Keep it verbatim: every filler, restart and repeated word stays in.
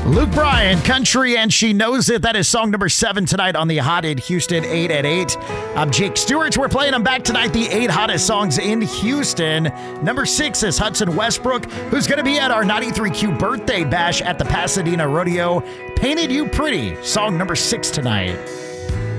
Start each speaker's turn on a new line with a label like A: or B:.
A: Luke Bryan, Country, and She Knows It. That is song number seven tonight on the Hot in Houston eight at eight. I'm Jake Stewart. We're playing them back tonight, the eight hottest songs in Houston. Number six is Hudson Westbrook, who's going to be at our ninety-three Q birthday bash at the Pasadena Rodeo. Painted You Pretty, song number six tonight.